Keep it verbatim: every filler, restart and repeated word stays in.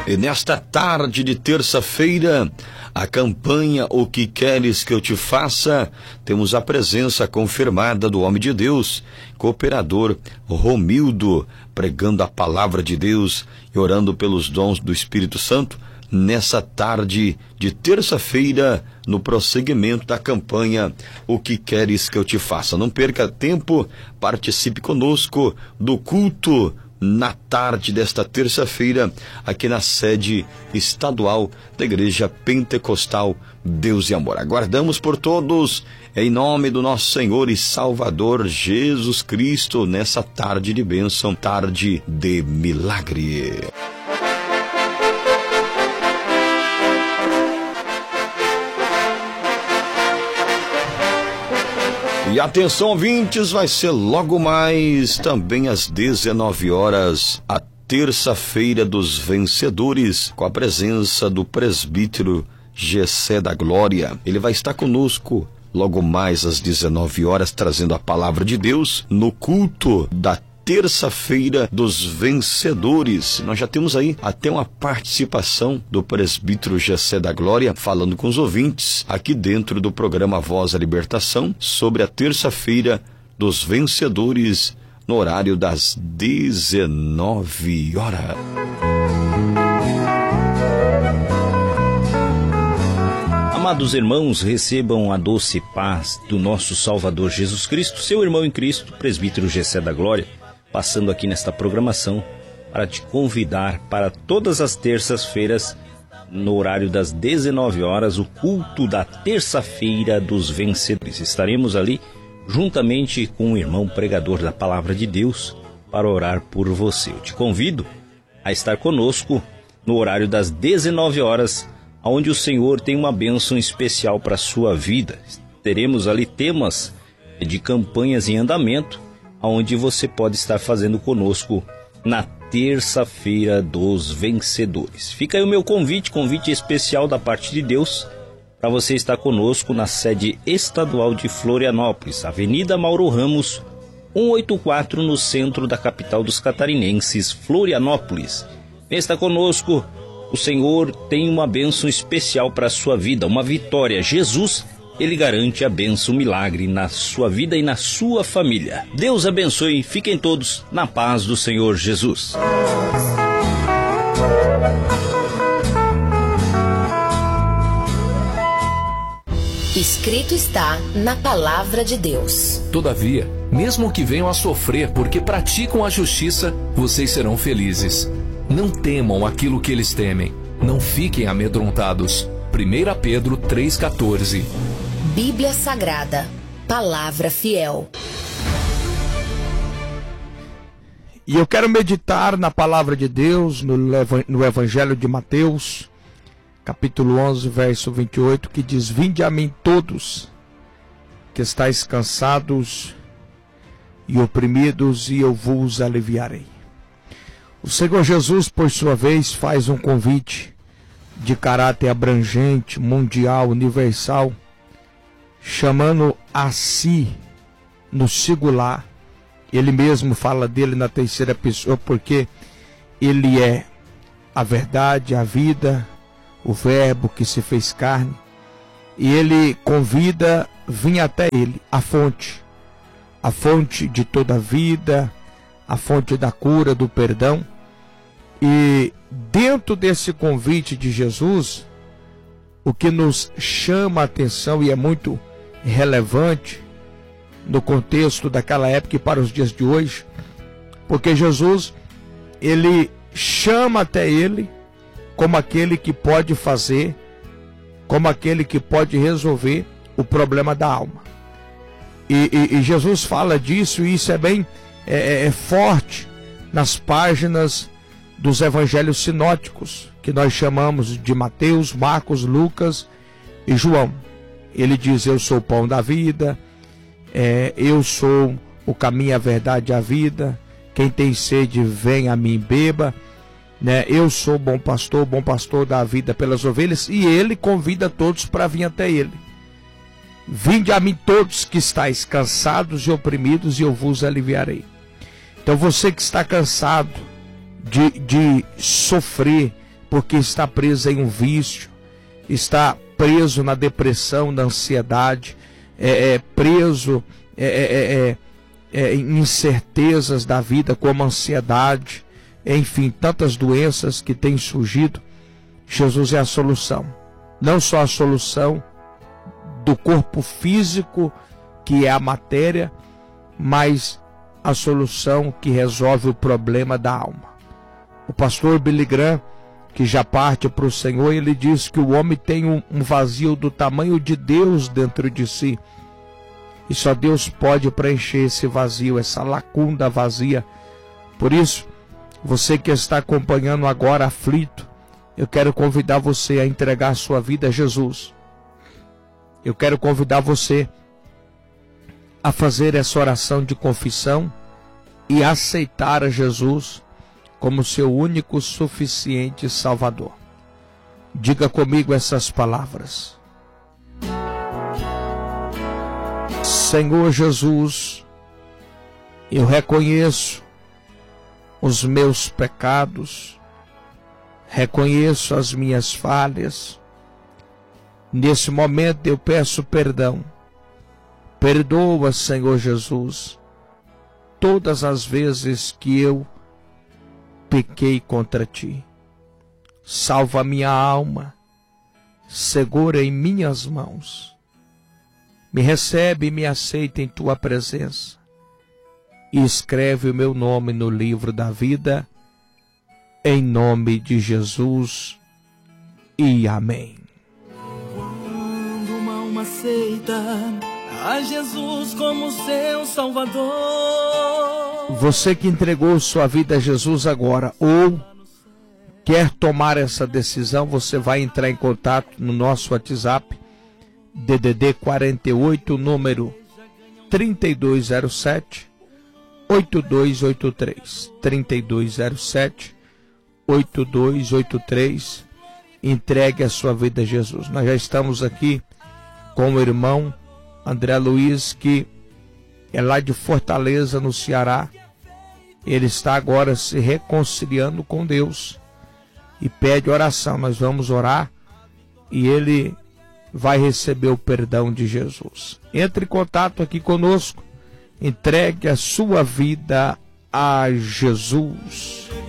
E nesta tarde de terça-feira, a campanha O Que Queres Que Eu Te Faça, temos a presença confirmada do homem de Deus, cooperador Romildo, pregando a palavra de Deus e orando pelos dons do Espírito Santo, nessa tarde de terça-feira, no prosseguimento da campanha O Que Queres Que Eu Te Faça. Não perca tempo, participe conosco do culto na tarde desta terça-feira, aqui na sede estadual da Igreja Pentecostal Deus e Amor. Aguardamos por todos, em nome do nosso Senhor e Salvador Jesus Cristo, nessa tarde de bênção, tarde de milagre. E atenção, ouvintes, vai ser logo mais, também às dezenove horas, a terça-feira dos vencedores, com a presença do presbítero Gessé da Glória. Ele vai estar conosco logo mais às dezenove horas, trazendo a palavra de Deus no culto da terça-feira dos vencedores. Nós já temos aí até uma participação do presbítero Gessé da Glória falando com os ouvintes aqui dentro do programa Voz da Libertação sobre a terça-feira dos vencedores no horário das dezenove horas. Amados irmãos, recebam a doce paz do nosso Salvador Jesus Cristo, seu irmão em Cristo, presbítero Gessé da Glória, passando aqui nesta programação para te convidar para todas as terças-feiras, no horário das dezenove horas, o culto da terça-feira dos vencedores. Estaremos ali juntamente com o irmão pregador da Palavra de Deus para orar por você. Eu te convido a estar conosco no horário das dezenove horas, onde o Senhor tem uma bênção especial para a sua vida. Teremos ali temas de campanhas em andamento, onde você pode estar fazendo conosco na terça-feira dos vencedores. Fica aí o meu convite, convite especial da parte de Deus, para você estar conosco na sede estadual de Florianópolis, Avenida Mauro Ramos, cento e oitenta e quatro, no centro da capital dos catarinenses, Florianópolis. Vem estar conosco, o Senhor tem uma bênção especial para a sua vida, uma vitória. Jesus, Ele garante a bênção, o milagre na sua vida e na sua família. Deus abençoe, fiquem todos na paz do Senhor Jesus. Escrito está na palavra de Deus. Todavia, mesmo que venham a sofrer porque praticam a justiça, vocês serão felizes. Não temam aquilo que eles temem. Não fiquem amedrontados. primeira Pedro três, quatorze. Bíblia Sagrada, palavra fiel. E eu quero meditar na palavra de Deus, no, no Evangelho de Mateus, capítulo onze, verso vinte e oito, que diz: Vinde a mim todos, que estáis cansados e oprimidos, e eu vos aliviarei. O Senhor Jesus, por sua vez, faz um convite de caráter abrangente, mundial, universal, chamando a si no singular. Ele mesmo fala dele na terceira pessoa, porque ele é a verdade, a vida, o verbo que se fez carne, e ele convida: vim até ele, a fonte, a fonte de toda a vida, a fonte da cura, do perdão. E dentro desse convite de Jesus, o que nos chama a atenção e é muito relevante no contexto daquela época e para os dias de hoje, porque Jesus, ele chama até ele como aquele que pode fazer, como aquele que pode resolver o problema da alma. E, e, e Jesus fala disso, e isso é bem é, é forte nas páginas dos evangelhos sinóticos, que nós chamamos de Mateus, Marcos, Lucas e João. Ele diz: eu sou o pão da vida, é, eu sou o caminho, a verdade e a vida, quem tem sede vem a mim beba, né? Eu sou o bom pastor, o bom pastor dá a vida pelas ovelhas, e ele convida todos para vir até ele. Vinde a mim todos que estáis cansados e oprimidos, e eu vos aliviarei. Então você que está cansado de, de sofrer porque está preso em um vício, está preso na depressão, na ansiedade, é, é preso é, é, é, é, em incertezas da vida, como ansiedade, enfim, tantas doenças que têm surgido. Jesus é a solução. Não só a solução do corpo físico, que é a matéria, mas a solução que resolve o problema da alma. O pastor Billy Graham, que já parte para o Senhor, ele diz que o homem tem um, um vazio do tamanho de Deus dentro de si. E só Deus pode preencher esse vazio, essa lacuna vazia. Por isso, você que está acompanhando agora aflito, eu quero convidar você a entregar a sua vida a Jesus. Eu quero convidar você a fazer essa oração de confissão e aceitar a Jesus como seu único suficiente Salvador. Diga comigo essas palavras. Senhor Jesus, eu reconheço os meus pecados, reconheço as minhas falhas. Nesse momento eu peço perdão. Perdoa, Senhor Jesus, todas as vezes que eu pequei contra ti. Salva minha alma, segura em minhas mãos. Me recebe e me aceita em tua presença. E escreve o meu nome no livro da vida, em nome de Jesus. E amém. Quando uma alma aceita a Jesus como seu Salvador. Você que entregou sua vida a Jesus agora, ou quer tomar essa decisão, você vai entrar em contato no nosso WhatsApp, D D D quarenta e oito, número trinta e dois zero sete, oito dois oito três. trinta e dois zero sete, oito dois oito três. Entregue a sua vida a Jesus. Nós já estamos aqui com o irmão André Luiz, que é lá de Fortaleza, no Ceará. Ele está agora se reconciliando com Deus e pede oração. Nós vamos orar e ele vai receber o perdão de Jesus. Entre em contato aqui conosco, entregue a sua vida a Jesus.